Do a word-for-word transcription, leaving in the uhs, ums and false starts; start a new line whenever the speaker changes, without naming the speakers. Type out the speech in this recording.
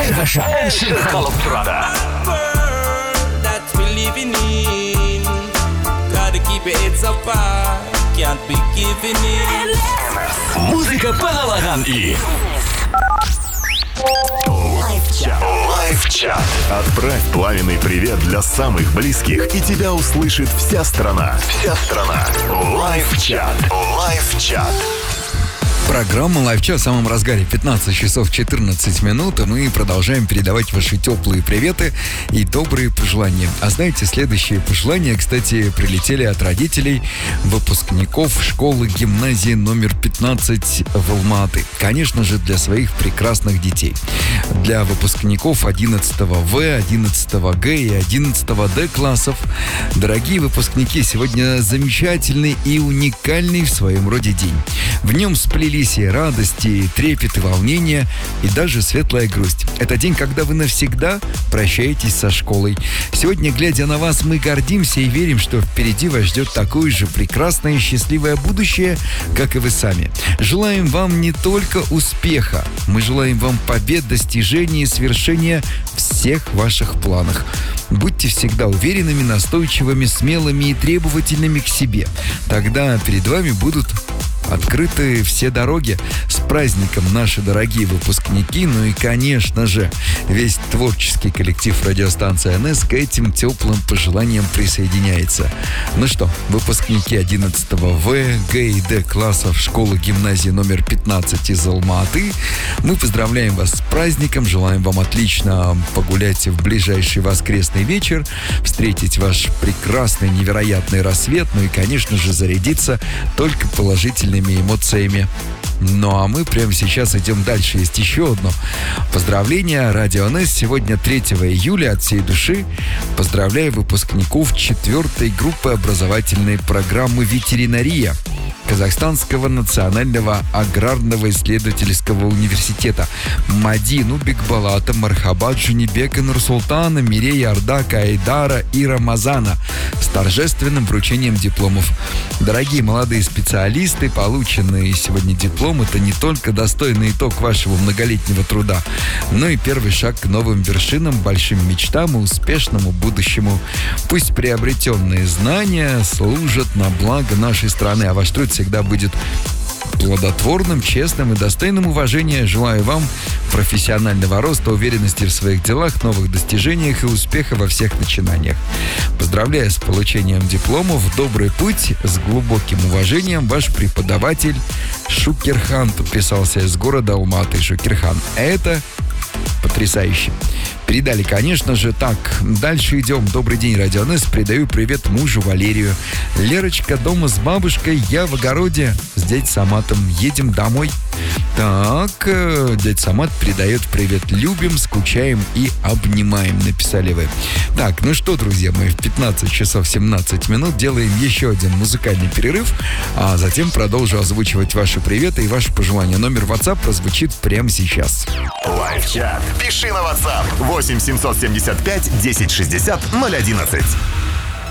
Эргаша Эншин Халаптурада. Музыка Паналаган и Лайфчат. Лайфчат.
Отправь пламенный привет для самых близких, и тебя услышит вся страна. Вся страна. Лайфчат. Лайфчат.
Программа «Лайфчат» в самом разгаре. пятнадцать часов четырнадцать минут, и мы продолжаем передавать ваши теплые приветы и добрые пожелания. А знаете, следующие пожелания, кстати, прилетели от родителей выпускников школы гимназии номер пятнадцать в Алма-Аты. Конечно же, для своих прекрасных детей. Для выпускников одиннадцатого В, одиннадцатого Г и одиннадцатого Д классов. Дорогие выпускники, сегодня замечательный и уникальный в своем роде день. В нем сплелись и радости, и трепет, и волнение, и даже светлая грусть. Это день, когда вы навсегда прощаетесь со школой. Сегодня, глядя на вас, мы гордимся и верим, что впереди вас ждет такое же прекрасное и счастливое будущее, как и вы сами. Желаем вам не только успеха, мы желаем вам побед, достижений и свершения всех ваших планах. Будьте всегда уверенными, настойчивыми, смелыми и требовательными к себе. Тогда перед вами будут открыты все дороги. С праздником, наши дорогие выпускники, ну и, конечно же, весь творческий коллектив радиостанции эн эс к этим теплым пожеланиям присоединяется. Ну что, выпускники одиннадцатого В, Г и Д классов школы гимназии номер пятнадцать из Алма-Аты, мы поздравляем вас с праздником, желаем вам отлично погулять в ближайший воскресный вечер, встретить ваш прекрасный, невероятный рассвет, ну и, конечно же, зарядиться только положительными эмоциями. Ну а мы прямо сейчас идем дальше. Есть еще одно поздравление. Радио эн эс сегодня третьего июля от всей души поздравляю выпускников четвертой группы образовательной программы «Ветеринария» Казахстанского национального аграрного исследовательского университета. Мадину Бекбалата, Мархабат, Джунибека, Нурсултана, Мирея, Ардака, Айдара и Рамазана с торжественным вручением дипломов. Дорогие молодые специалисты, полученные сегодня диплом — это не только достойный итог вашего многолетнего труда, но и первый шаг к новым вершинам, большим мечтам и успешному будущему. Пусть приобретенные знания служат на благо нашей страны, а ваш труд всегда будет плодотворным, честным и достойным уважения. Желаю вам профессионального роста, уверенности в своих делах, новых достижениях и успеха во всех начинаниях. Поздравляю с получением дипломов. Добрый путь, с глубоким уважением, ваш преподаватель Шукерхан. Подписался из города Алма-Аты Шукерхан. Это потрясающе. Передали, конечно же. Так, дальше идем. Добрый день, Радио эн эс. Передаю привет мужу Валерию. Лерочка дома с бабушкой, я в огороде с дядей Саматом. Едем домой. Так, дядя Самат передает привет. Любим, скучаем и обнимаем, написали вы. Так, ну что, друзья мои, в пятнадцать часов семнадцать минут делаем еще один музыкальный перерыв, а затем продолжу озвучивать ваши приветы и ваши пожелания. Номер WhatsApp прозвучит прямо сейчас.
Лайфчат. Пиши на WhatsApp восемь семьсот семьдесят пять десять шестьдесят ноль одиннадцать.